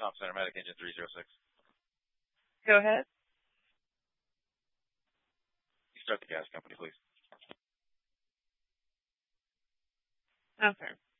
Comp Center, Medic Engine 306. Go ahead. You start the gas company, please. Okay.